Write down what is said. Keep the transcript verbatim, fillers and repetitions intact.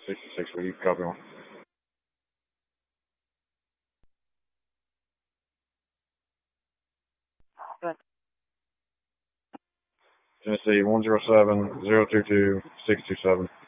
sixty-six, will you copy one? Tennessee one zero seven zero two two six two seven.